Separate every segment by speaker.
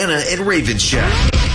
Speaker 1: Deanna and Raven Show.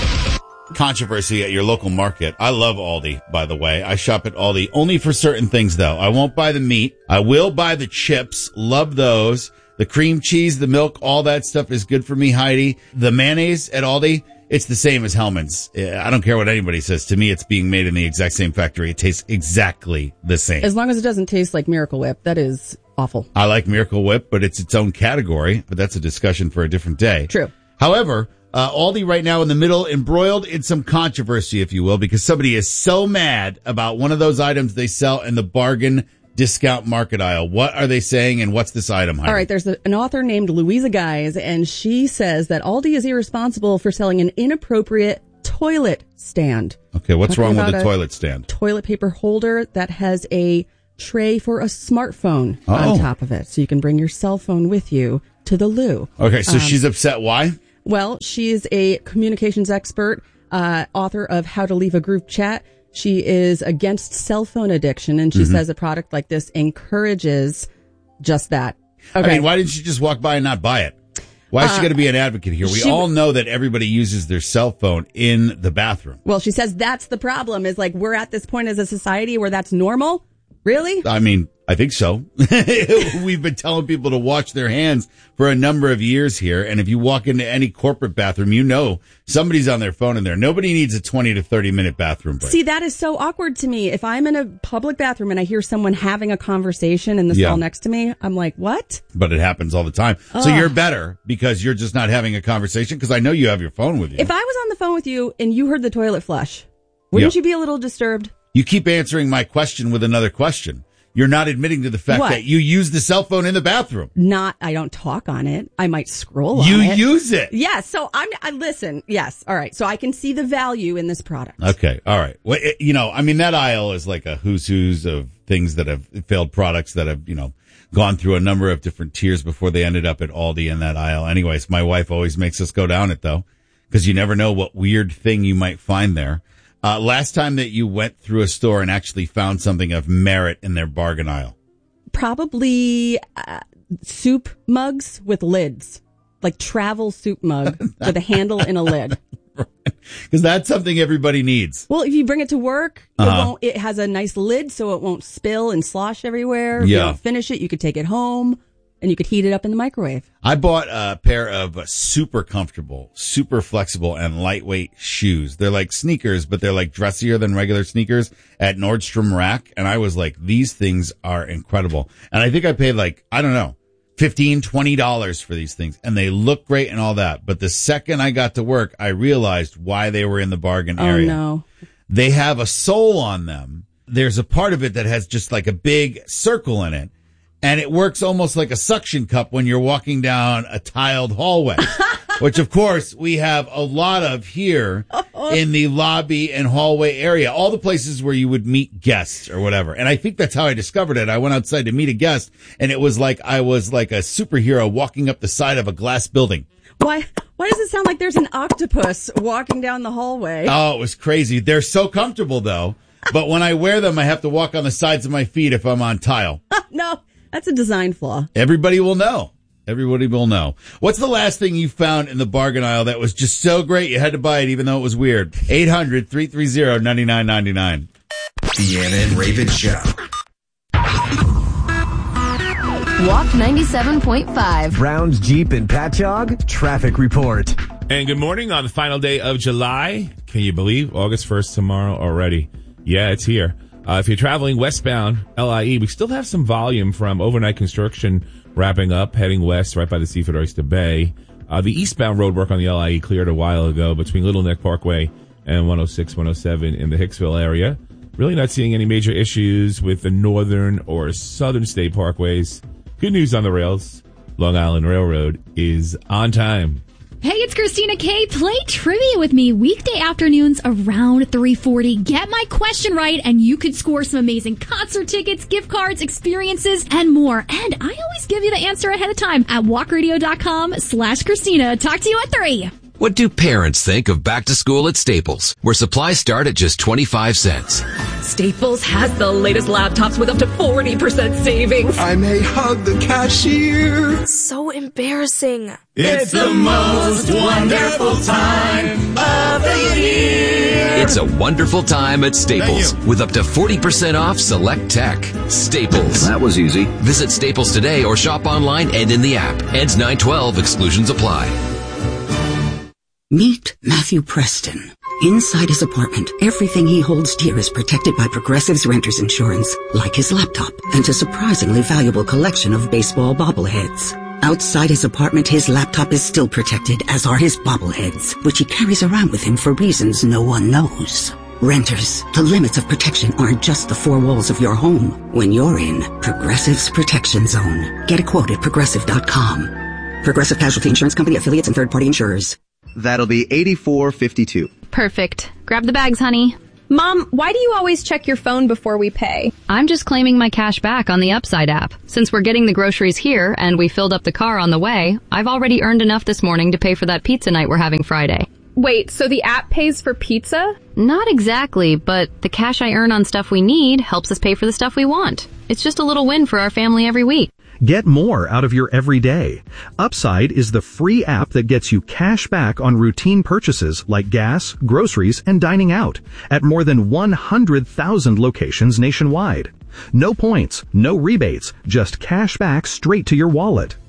Speaker 2: Controversy at your local market. I love Aldi, by the way. I shop at Aldi only for certain things, though. I won't buy the meat. I will buy the chips. Love those. The cream cheese, the milk, all that stuff is good for me, Heidi. The mayonnaise at Aldi, it's the same as Hellmann's. I don't care what anybody says. To me, it's being made in the exact same factory. It tastes exactly the same.
Speaker 3: As long as it doesn't taste like Miracle Whip. That is awful.
Speaker 2: I like Miracle Whip, but it's its own category. But that's a discussion for a different day.
Speaker 3: True.
Speaker 2: However, Aldi right now in the middle, embroiled in some controversy, if you will, because somebody is so mad about one of those items they sell in the bargain discount market aisle. What are they saying, and what's this item, Heidi?
Speaker 3: All right, there's an author named Louisa Guys, and she says that Aldi is irresponsible for selling an inappropriate toilet stand.
Speaker 2: Okay, what's wrong with the toilet stand?
Speaker 3: Toilet paper holder that has a tray for a smartphone on top of it, so you can bring your cell phone with you to the loo.
Speaker 2: Okay, so she's upset. Why?
Speaker 3: Well, she is a communications expert, author of How to Leave a Group Chat. She is against cell phone addiction, and she says a product like this encourages just that. Okay.
Speaker 2: I mean, why didn't she just walk by and not buy it? Why is she going to be an advocate here? We all know that everybody uses their cell phone in the bathroom.
Speaker 3: Well, she says that's the problem, is like we're at this point as a society where that's normal. Really?
Speaker 2: I mean, I think so. We've been telling people to wash their hands for a number of years here. And if you walk into any corporate bathroom, you know somebody's on their phone in there. Nobody needs a 20 to 30 minute bathroom break.
Speaker 3: See, that is so awkward to me. If I'm in a public bathroom and I hear someone having a conversation in the stall next to me, I'm like, what?
Speaker 2: But it happens all the time. So you're better because you're just not having a conversation, because I know you have your phone with you.
Speaker 3: If I was on the phone with you and you heard the toilet flush, wouldn't you be a little disturbed?
Speaker 2: You keep answering my question with another question. You're not admitting to the fact that you use the cell phone in the bathroom.
Speaker 3: I don't talk on it. I might scroll on
Speaker 2: it. You
Speaker 3: use
Speaker 2: it.
Speaker 3: Yes. So I listen. Yes. All right. So I can see the value in this product.
Speaker 2: Okay. All right. Well, that aisle is like a who's of things that have failed products that have, gone through a number of different tiers before they ended up at Aldi in that aisle. Anyways, my wife always makes us go down it, though, because you never know what weird thing you might find there. Last time that you went through a store and actually found something of merit in their bargain aisle?
Speaker 3: Probably soup mugs with lids, like travel soup mug with a handle and a lid.
Speaker 2: Because that's something everybody needs.
Speaker 3: Well, if you bring it to work, it has a nice lid so it won't spill and slosh everywhere. If you don't finish it, you could take it home. And you could heat it up in the microwave.
Speaker 2: I bought a pair of super comfortable, super flexible, and lightweight shoes. They're like sneakers, but they're like dressier than regular sneakers at Nordstrom Rack. And I was like, these things are incredible. And I think I paid $15, $20 for these things. And they look great and all that. But the second I got to work, I realized why they were in the bargain area.
Speaker 3: Oh, no.
Speaker 2: They have a sole on them. There's a part of it that has just like a big circle in it. And it works almost like a suction cup when you're walking down a tiled hallway, which, of course, we have a lot of here in the lobby and hallway area, all the places where you would meet guests or whatever. And I think that's how I discovered it. I went outside to meet a guest, and it was like I was like a superhero walking up the side of a glass building.
Speaker 3: Why does it sound like there's an octopus walking down the hallway?
Speaker 2: Oh, it was crazy. They're so comfortable, though. But when I wear them, I have to walk on the sides of my feet if I'm on tile.
Speaker 3: No. That's a design flaw.
Speaker 2: Everybody will know. Everybody will know. What's the last thing you found in the bargain aisle that was just so great you had to buy it even though it was weird? 800-330-9999.
Speaker 1: Deanna and Raven Show.
Speaker 4: Walk 97.5.
Speaker 5: Brown's Jeep and Patchogue traffic report.
Speaker 6: And good morning on the final day of July. Can you believe August 1st tomorrow already? Yeah, it's here. If you're traveling westbound, LIE, we still have some volume from overnight construction wrapping up, heading west right by the Seaford Oyster Bay. The eastbound road work on the LIE cleared a while ago between Little Neck Parkway and 106, 107 in the Hicksville area. Really not seeing any major issues with the northern or southern state parkways. Good news on the rails. Long Island Railroad is on time.
Speaker 7: Hey, it's Christina K. Play trivia with me weekday afternoons around 3:40. Get my question right, and you could score some amazing concert tickets, gift cards, experiences, and more. And I always give you the answer ahead of time at walkradio.com/Christina. Talk to you at 3.
Speaker 8: What do parents think of back to school at Staples, where supplies start at just 25 cents?
Speaker 9: Staples has the latest laptops with up to 40% savings.
Speaker 10: I may hug the cashier.
Speaker 11: So embarrassing.
Speaker 12: It's the most wonderful time of the year.
Speaker 8: It's a wonderful time at Staples with up to 40% off select tech. Staples.
Speaker 13: That was easy.
Speaker 8: Visit Staples today or shop online and in the app. Ends 9/12. Exclusions apply.
Speaker 14: Meet Matthew Preston. Inside his apartment, everything he holds dear is protected by Progressive's Renter's Insurance, like his laptop and a surprisingly valuable collection of baseball bobbleheads. Outside his apartment, his laptop is still protected, as are his bobbleheads, which he carries around with him for reasons no one knows. Renters, the limits of protection aren't just the four walls of your home. When you're in Progressive's Protection Zone, get a quote at Progressive.com. Progressive Casualty Insurance Company, affiliates, and third-party insurers.
Speaker 15: That'll be $84.52.
Speaker 16: Perfect. Grab the bags, honey.
Speaker 17: Mom, why do you always check your phone before we pay?
Speaker 16: I'm just claiming my cash back on the Upside app. Since we're getting the groceries here and we filled up the car on the way, I've already earned enough this morning to pay for that pizza night we're having Friday.
Speaker 17: Wait, so the app pays for pizza?
Speaker 16: Not exactly, but the cash I earn on stuff we need helps us pay for the stuff we want. It's just a little win for our family every week.
Speaker 18: Get more out of your everyday. Upside is the free app that gets you cash back on routine purchases like gas, groceries, and dining out at more than 100,000 locations nationwide. No points, no rebates, just cash back straight to your wallet.